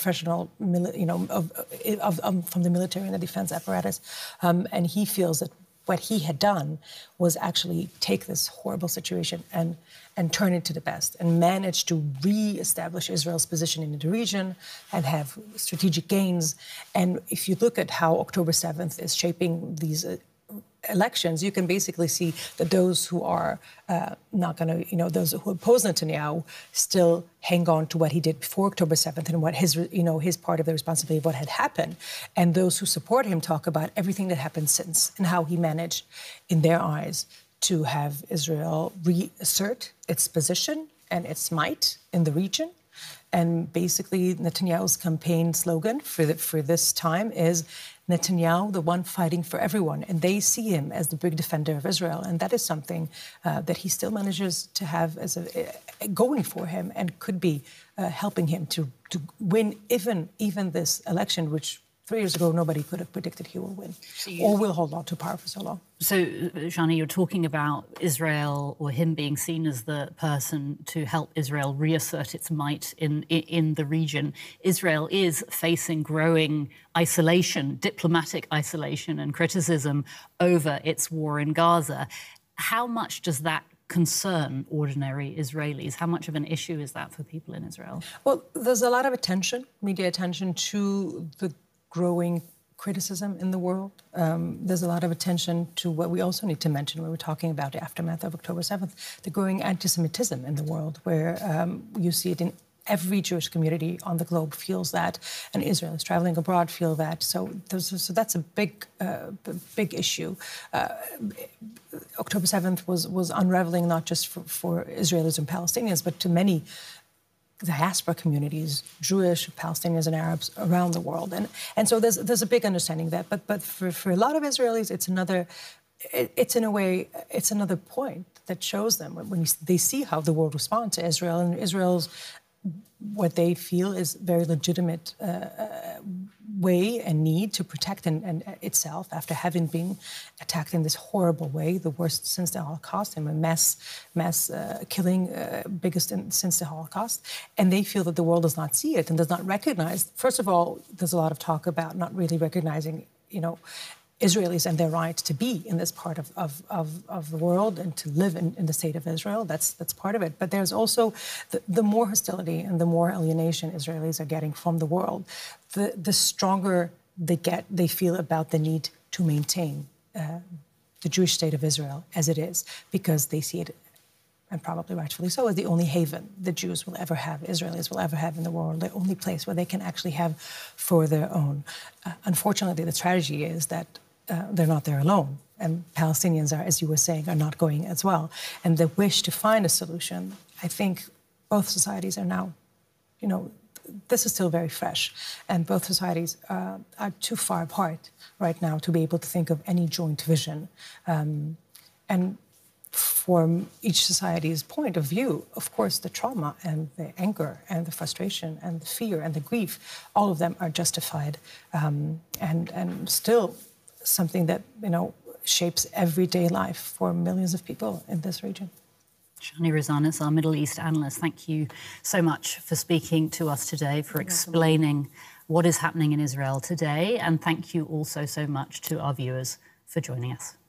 professional, from the military and the defense apparatus, and he feels that what he had done was actually take this horrible situation and turn it to the best and manage to re-establish Israel's position in the region and have strategic gains. And if you look at how October 7th is shaping these elections, you can basically see that those who are not going to, those who oppose Netanyahu still hang on to what he did before October 7th and what his part of the responsibility of what had happened. And those who support him talk about everything that happened since and how he managed, in their eyes, to have Israel reassert its position and its might in the region. And basically, Netanyahu's campaign slogan for this time is Netanyahu, the one fighting for everyone. And they see him as the big defender of Israel. And that is something that he still manages to have as going for him and could be helping him to win even this election, which 3 years ago nobody could have predicted he will win or will hold on to power for so long. So, Shani, you're talking about Israel, or him being seen as the person to help Israel reassert its might in the region. Israel is facing growing isolation, diplomatic isolation and criticism over its war in Gaza. How much does that concern ordinary Israelis? How much of an issue is that for people in Israel? Well, there's a lot of attention, media attention, to the growing criticism in the world. There's a lot of attention to what we also need to mention when we're talking about the aftermath of October 7th, the growing anti-Semitism in the world, where you see it in every Jewish community on the globe feels that, and Israelis traveling abroad feel that. So that's a big issue. October 7th was unraveling not just for Israelis and Palestinians, but to many diaspora communities, Jewish, Palestinians and Arabs around the world. And so there's a big understanding that. But for a lot of Israelis, it's another point that shows them when they see how the world responds to Israel, and Israel's what they feel is very legitimate way and need to protect itself after having been attacked in this horrible way, the worst since the Holocaust, and a mass killing, biggest since the Holocaust. And they feel that the world does not see it and does not recognize. First of all, there's a lot of talk about not really recognizing, Israelis and their right to be in this part of the world and to live in the state of Israel. That's part of it. But there's also the more hostility and the more alienation Israelis are getting from the world, the stronger they feel about the need to maintain the Jewish state of Israel as it is, because they see it, and probably rightfully so, as the only haven the Jews will ever have, Israelis will ever have in the world, the only place where they can actually have for their own. Unfortunately, the tragedy is that they're not there alone. And Palestinians are, as you were saying, are not going as well. And the wish to find a solution, I think both societies are now, this is still very fresh. And both societies are too far apart right now to be able to think of any joint vision. And from each society's point of view, of course, the trauma and the anger and the frustration and the fear and the grief, all of them are justified and still something that, shapes everyday life for millions of people in this region. Shani Rosanes, our Middle East analyst, thank you so much for speaking to us today, for explaining what is happening in Israel today, and thank you also so much to our viewers for joining us.